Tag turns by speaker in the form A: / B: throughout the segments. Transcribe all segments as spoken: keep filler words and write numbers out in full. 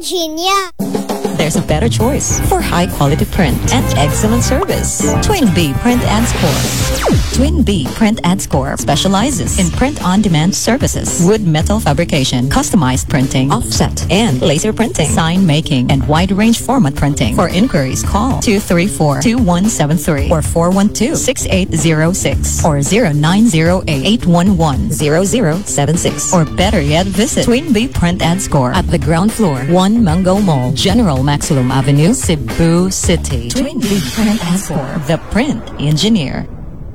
A: Virginia.
B: There's a better choice for high-quality print and excellent service. Twin B Print and Score. Twin B Print and Score specializes in print-on-demand services, wood metal fabrication, customized printing, offset, and laser printing, sign making, and wide-range format printing. For inquiries, call two three four, two one seven three or four one two, six eight zero six or zero nine zero eight, eight one one, zero zero seven six. Or better yet, visit Twin B Print and Score at the ground floor, one Mango Mall, General Maximum Avenue, Cebu City. Twin B Print and Score, the print engineer.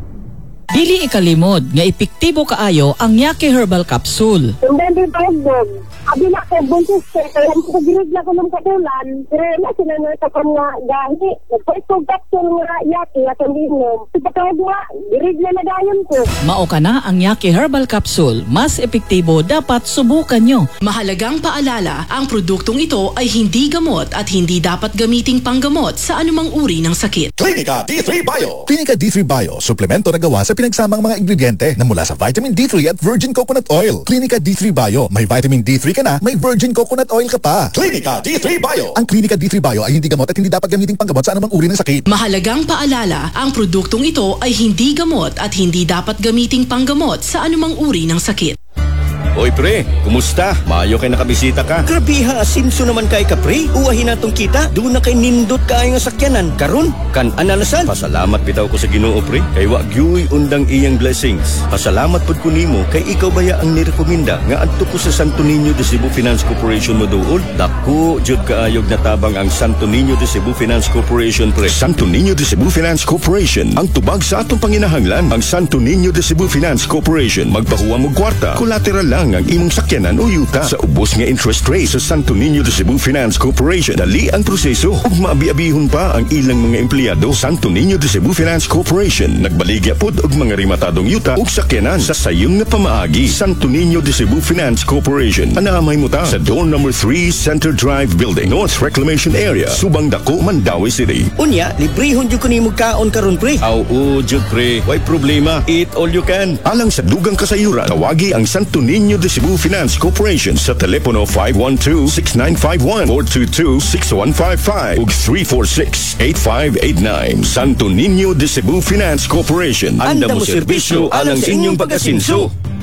C: Dili ikalimod nga epektibo kaayo ang Yake Herbal Capsule.
D: Hindi pa dog. Abi na kay buntis kay kaya ko girig na ko ng katulan. Pero na sila na sa kanya gahi. Nagpwesto capsule nga Yake at inom. Pagkatawag nga, girig na nadayon ko.
C: Mao ka na ang Yake Herbal Capsule. Mas epektibo, dapat subukan nyo.
E: Mahalagang paalala, ang produktong ito ay hindi gamot at hindi dapat gamiting panggamot sa anumang uri ng sakit.
F: Clinica D three Bio. Clinica D three Bio, suplemento na gawa sa pinagsamang mga ingrediente na mula sa vitamin D three at virgin coconut oil. Clinica D three Bio, may vitamin D three ka na, may virgin coconut oil ka pa. Clinica D three Bio. Ang Clinica D three Bio ay hindi gamot at hindi dapat gamiting panggamot sa anumang uri ng sakit.
E: Mahalagang paalala, ang produktong ito ay hindi gamot at hindi dapat gamiting panggamot sa anumang uri ng sakit.
G: Oy pre, kumusta? Maayo kay nakabisita ka.
H: Grabiha, asinso naman kay ka pre. Uwahin natong kita. Doon na kay nindot kaayo nga sakyanan. Karon, kan ananasan.
G: Pasalamat bitaw ko sa Ginoo pre. Kay wa gyuy undang iyang blessings. Pasalamat pud ko nimo kay ikaw baya ang nirekomenda nga adto ko sa Santo Niño de Cebu Finance Corporation moduol. Dako jud kaayog natabang ang Santo Niño de Cebu Finance Corporation pre.
F: Santo Niño de Cebu Finance Corporation, ang tubag sa atong panginahanglan. Ang Santo Niño de Cebu Finance Corporation, magpahuwa mo kwarta, collateral lang ang imong sakyanan o yuta. Sa ubos nga interest rate sa Santo Niño de Cebu Finance Corporation, dali ang proseso ug maabi-abihon pa ang ilang mga empleyado. Santo Niño de Cebu Finance Corporation, nagbaligya pod og mga rematadong yuta ug sakyanan sa sayong nga pamaagi. Santo Niño de Cebu Finance Corporation, anaamay mo ta sa door number three Center Drive Building, North Reclamation Area, Subang Dako, Mandawi City.
H: Unya, librehon jud ko nimo kaon karon pre.
G: Aw o jud pre, why problema? Eat all you can.
F: Alang sa dugang kasayuran, tawagi ang Santo Niño de Cebu Finance Corporation sa telepono five one two, six nine five one, four two two, six one five five ug three four six, eight five eight nine. Santo Niño de Cebu Finance Corporation.
G: Anda mo serbisyo alang sa inyong pag-asinso.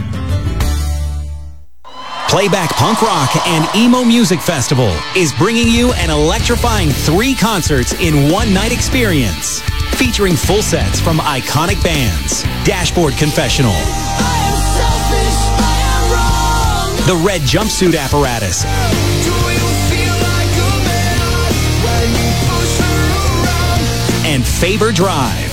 I: Playback Punk Rock and Emo Music Festival is bringing you an electrifying three concerts in one night experience, featuring full sets from iconic bands: Dashboard Confessional, The Red Jumpsuit Apparatus, and Faber Drive.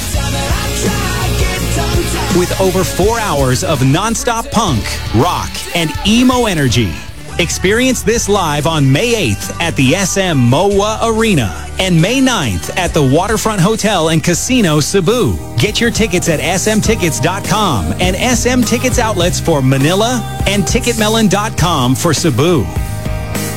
I: With over four hours of non-stop punk, rock, and emo energy. Experience this live on May eighth at the S M M O A Arena and May ninth at the Waterfront Hotel and Casino Cebu. Get your tickets at S M tickets dot com and S M Tickets outlets for Manila and ticket melon dot com for Cebu.